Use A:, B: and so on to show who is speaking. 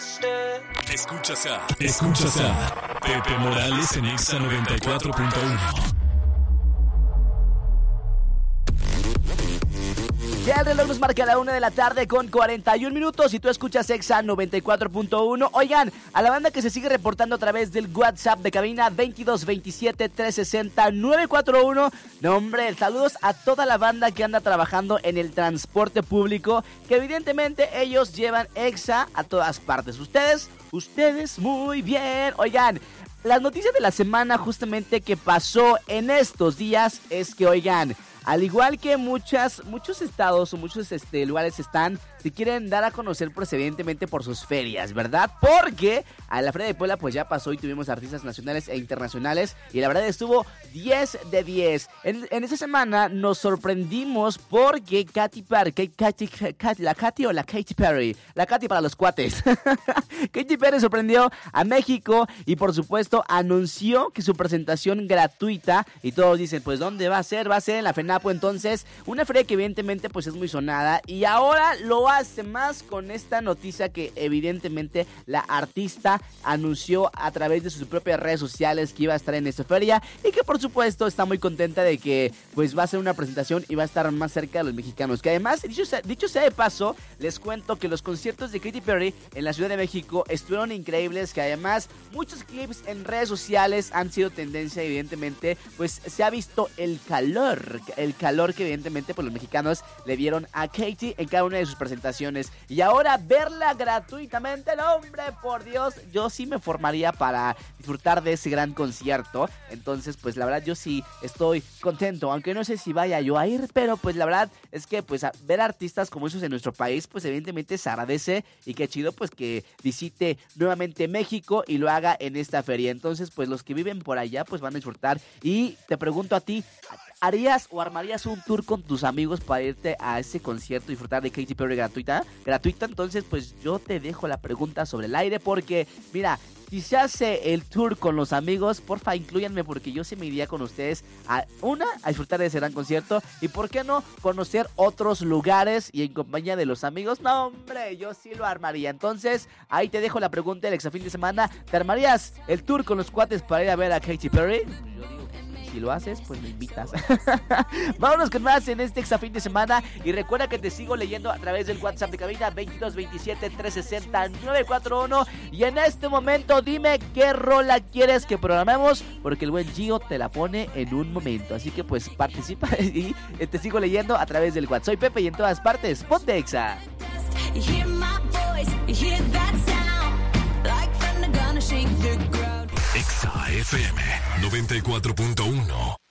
A: Escuchas a Pepe Morales en Exa 94.1.
B: Ya el reloj nos marca la 1 de la tarde con 41 minutos y tú escuchas Exa 94.1. Oigan, a la banda que se sigue reportando a través del WhatsApp de cabina 2227-360-941. No, hombre, saludos a toda la banda que anda trabajando en el transporte público, que evidentemente ellos llevan Exa a todas partes. Ustedes muy bien. Oigan, las noticias de la semana justamente que pasó en estos días es que, oigan, al igual que muchos estados o muchos lugares se quieren dar a conocer pues evidentemente por sus ferias, ¿verdad? Porque a la Feria de Puebla pues ya pasó y tuvimos artistas nacionales e internacionales y la verdad estuvo 10 de 10. En esa semana nos sorprendimos porque Katy Perry, la Katy o la Katy Perry, la Katy para los cuates. Katy Perry sorprendió a México y por supuesto anunció que su presentación gratuita y todos dicen pues ¿dónde va a ser? Va a ser en la FENAPO, entonces una feria que evidentemente pues es muy sonada y ahora lo hace más con esta noticia que evidentemente la artista anunció a través de sus propias redes sociales que iba a estar en esta feria y que por supuesto está muy contenta de que pues va a ser una presentación y va a estar más cerca de los mexicanos, que además dicho sea de paso les cuento que los conciertos de Katy Perry en la Ciudad de México estuvieron increíbles, que además muchos clips en redes sociales han sido tendencia, evidentemente pues se ha visto el calor que evidentemente pues los mexicanos le dieron a Katy en cada una de sus presentaciones. Y ahora verla gratuitamente, no, hombre, por Dios, yo sí me formaría para disfrutar de ese gran concierto. Entonces, pues la verdad yo sí estoy contento, aunque no sé si vaya yo a ir, pero pues la verdad es que pues ver artistas como esos en nuestro país, pues evidentemente se agradece y qué chido pues que visite nuevamente México y lo haga en esta feria. Entonces, pues los que viven por allá pues van a disfrutar y te pregunto a ti, ¿harías o armarías un tour con tus amigos para irte a ese concierto y disfrutar de Katy Perry gratuita? Entonces pues yo te dejo la pregunta sobre el aire porque, mira, si se hace el tour con los amigos, porfa, inclúyanme porque yo sí me iría con ustedes a disfrutar de ese gran concierto y por qué no conocer otros lugares y en compañía de los amigos. No, hombre, yo sí lo armaría. Entonces, ahí te dejo la pregunta del Exafín de semana. ¿Te armarías el tour con los cuates para ir a ver a Katy Perry? Yo digo, si lo haces, pues me invitas. Vámonos con más en este Exafín de semana y recuerda que te sigo leyendo a través del WhatsApp de cabina 2227-360-941 y en este momento dime qué rola quieres que programemos porque el buen Gio te la pone en un momento, así que pues participa y te sigo leyendo a través del WhatsApp. Soy Pepe y en todas partes, ponte Exa.
A: Exa FM 94.1.